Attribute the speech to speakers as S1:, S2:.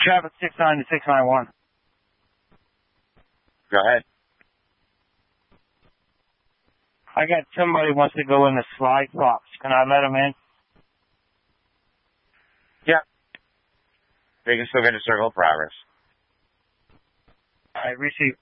S1: Traffic 69 to 691.
S2: Go ahead.
S1: I got somebody who wants to go in the Sly Fox. Can I let him in?
S2: Yeah. They can still get a Circle of Progress.
S1: I received.